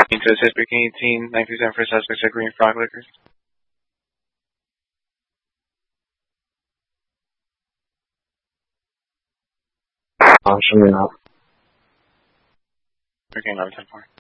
To assist Booking 18, 937 for suspects at Green Frog Liquors. Show me now. Booking 1110-4.